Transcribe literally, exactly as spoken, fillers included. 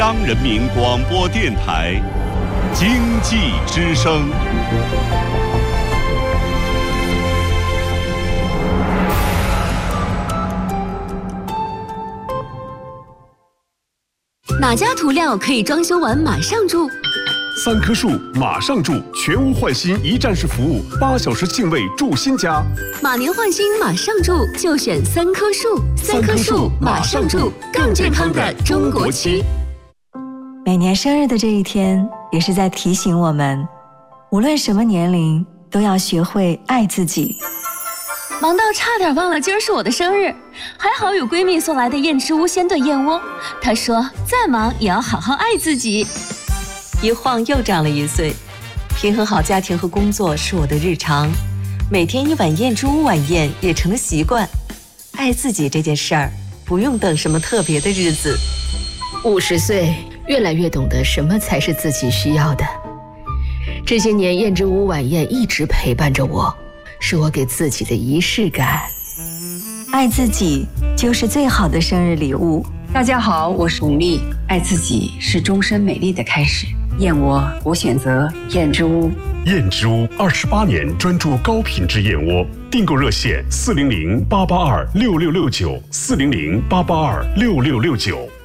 央人民广播电台经济之声。 哪家涂料可以装修完马上住？ 三棵树马上住，全屋换新一站式服务，八小时净位住新家。 马年换新马上住，就选三棵树。三棵树马上住，更健康的中国区。 每年生日的这一天，也是在提醒我们，无论什么年龄，都要学会爱自己。 忙到差点忘了今儿是我的生日，还好有闺蜜送来的燕之屋鲜炖燕窝。她说再忙也要好好爱自己。 一晃又长了一岁，平衡好家庭和工作是我的日常，每天一碗燕之屋晚宴也成了习惯。爱自己这件事儿，不用等什么特别的日子。 五十岁，越来越懂得什么才是自己需要的。这些年，燕之屋晚宴一直陪伴着我，是我给自己的仪式感。 爱自己就是最好的生日礼物。 大家好，我是吴丽。爱自己是终身美丽的开始。燕窝，我选择燕之屋。 燕之屋二十八年专注高品质燕窝，订购热线四零零八八二六六六九四零零八八二六六六九。